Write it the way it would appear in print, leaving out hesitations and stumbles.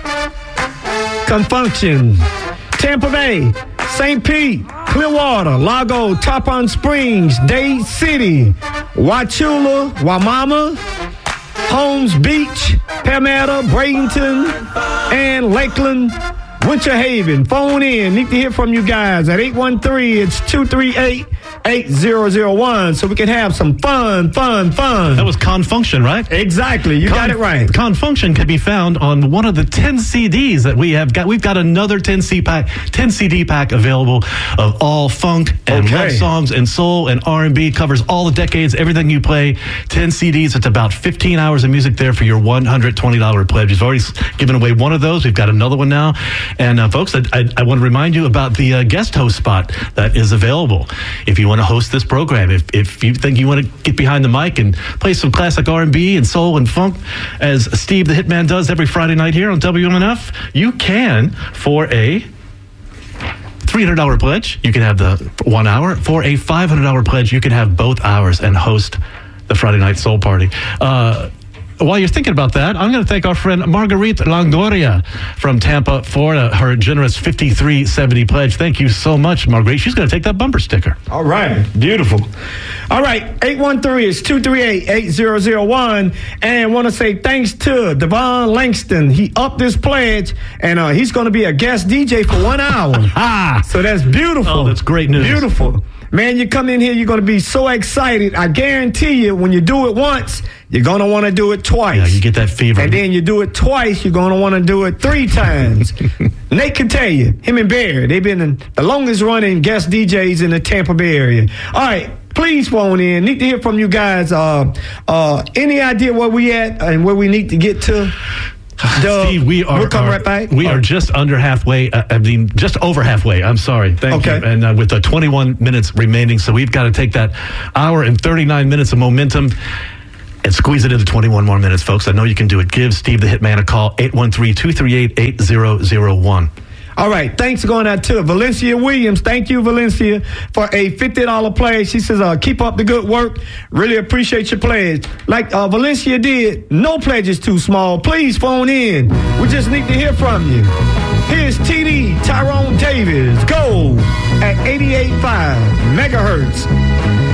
Confunction, Tampa Bay, St. Pete, Clearwater, Lago, Tarpon Springs, Dade City, Wauchula, Wamama, Holmes Beach, Palmetto, Bradenton, and Lakeland, Winter Haven. Phone in. Need to hear from you guys at 813. It's 238-8001 so we can have some fun. That was Confunction, right? Exactly. You got it right. Confunction can be found on one of the 10 CDs that we have got. We've got another 10 CD pack available of all funk and love songs and soul and R&B. Covers all the decades, everything you play. 10 CDs. It's about 15 hours of music there for your $120 pledge. We've already given away one of those. We've got another one now. And folks, I want to remind you about the guest host spot that is available. If you want to host this program, if you think you want to get behind the mic and play some classic R&B and soul and funk, as Steve the Hitman does every Friday night here on WMNF, you can for a $300 pledge. You can have the 1 hour. For a $500 pledge, you can have both hours and host the Friday Night Soul Party. While you're thinking about that, I'm going to thank our friend Marguerite Longoria from Tampa, Florida, her generous $53.70 pledge. Thank you so much, Marguerite. She's going to take that bumper sticker. All right. Beautiful. All right. 813 is 238-8001. And want to say thanks to Devon Langston. He upped this pledge, and he's going to be a guest DJ for 1 hour. So that's beautiful. Oh, that's great news. Beautiful. Man, you come in here, you're going to be so excited. I guarantee you, when you do it once, you're going to want to do it twice. Yeah, you get that fever. And then you do it twice, you're going to want to do it 3 times. Nate can tell you, him and Barry, they've been the longest running guest DJs in the Tampa Bay area. All right, please phone in. Need to hear from you guys. Any idea where we at and where we need to get to? Steve, we'll come right back. We are just under halfway. Just over halfway. I'm sorry. Thank you. And with 21 minutes remaining, so we've got to take that hour and 39 minutes of momentum and squeeze it into 21 more minutes, folks. I know you can do it. Give Steve the Hitman a call, 813-238-8001. All right, thanks for going out to Valencia Williams. Thank you, Valencia, for a $50 pledge. She says, keep up the good work. Really appreciate your pledge. Like Valencia did, no pledge is too small. Please phone in. We just need to hear from you. Here's TD Tyrone Davis. Go at 88.5 megahertz.